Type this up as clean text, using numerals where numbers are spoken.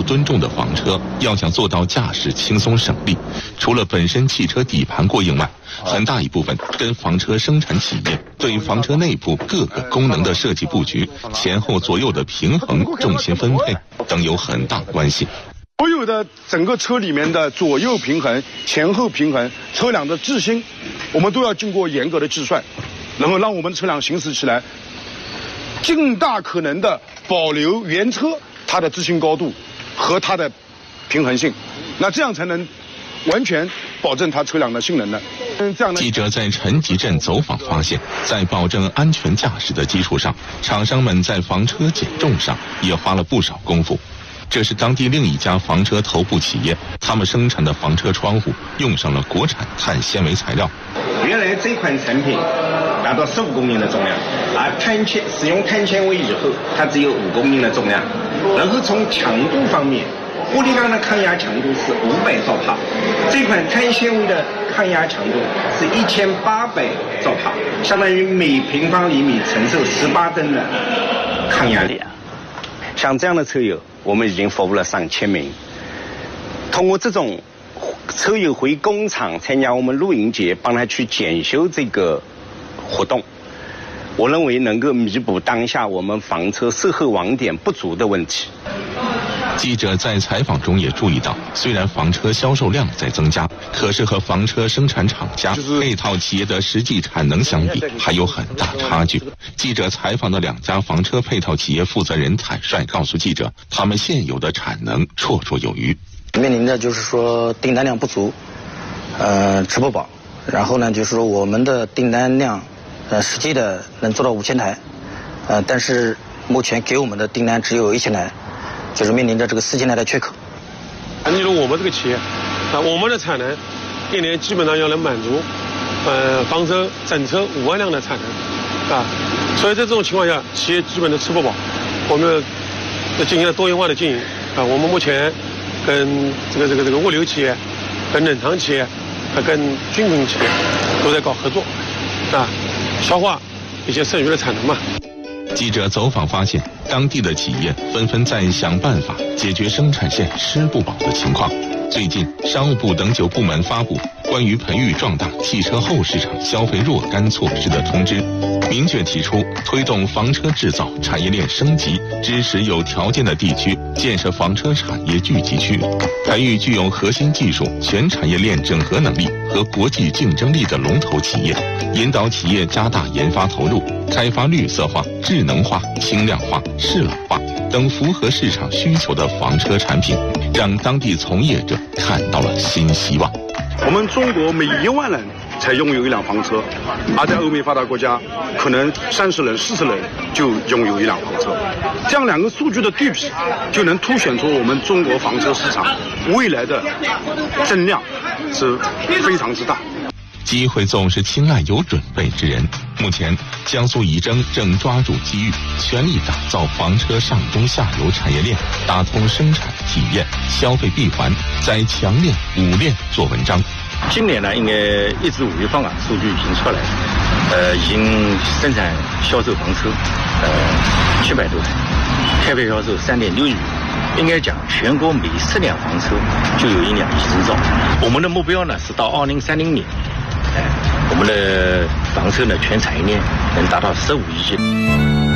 吨重的房车，要想做到驾驶轻松省力，除了本身汽车底盘过硬外，很大一部分跟房车生产企业对房车内部各个功能的设计布局、前后左右的平衡、重心分配等有很大关系。 所有的整个车里面的左右平衡、前后平衡、车辆的质心，我们都要经过严格的计算，然后让我们车辆行驶起来尽大可能的保留原车它的质心高度和它的平衡性，那这样才能完全保证它车辆的性能的。 记者在陈集镇走访发现，在保证安全驾驶的基础上，厂商们在房车减重上也花了不少功夫。这是当地另一家房车头部企业，他们生产的房车窗户用上了国产碳纤维材料。 原来这款产品达到15公斤的重量，而使用碳纤维以后，它只有5公斤的重量。然后从强度方面，玻璃钢的抗压强度是500兆帕，这款碳纤维的抗压强度是1800兆帕，相当于每平方厘米承受18吨的抗压力。像这样的车友，我们已经服务了上千名。通过这种车友回工厂参加我们露营节，帮他去检修这个活动，我认为能够弥补当下我们房车售后网点不足的问题。 记者在采访中也注意到，虽然房车销售量在增加，可是和房车生产厂家、配套企业的实际产能相比，还有很大差距。记者采访的2家房车配套企业负责人坦率告诉记者，他们现有的产能绰绰有余。 面临的就是说订单量不足，吃不饱。然后呢，就是说我们的订单量，实际的能做到5000台，但是目前给我们的订单只有1000台。就是面临着这个4000台的缺口。 例如我们这个企业，我们的产能一年基本上要能满足，房车整车5万辆的产能，所以在这种情况下，企业基本都吃不饱。我们进行了多元化的经营，我们目前跟这个物流企业、跟冷藏企业、跟军工企业都在搞合作，消化一些剩余的产能嘛。 记者走访发现，当地的企业纷纷在想办法解决生产线吃不饱的情况。最近，商务部等9部门发布关于培育壮大汽车后市场消费若干措施的通知，明确提出推动房车制造产业链升级，支持有条件的地区建设房车产业聚集区，培育具有核心技术、全产业链整合能力和国际竞争力的龙头企业，引导企业加大研发投入，开发绿色化、智能化、轻量化、适老化等符合市场需求的房车产品，让当地从业者看到了新希望。 我们中国每1万人才拥有一辆房车，而在欧美发达国家，可能30人、40人就拥有一辆房车。这样2个数据的对比，就能凸显出我们中国房车市场未来的增量是非常之大。 机会总是青睐有准备之人。目前，江苏仪征正抓住机遇，全力打造房车上中下游产业链，打通生产、体验、消费闭环，在强链、五链做文章。 今年呢，应该1至5月份数据已经出来了，已经生产销售房车700多台，开配销售3.6亿。应该讲，全国每10辆房车就有1辆已制造。我们的目标呢是到2030年。我们的房车呢，全产业链能达到15亿件。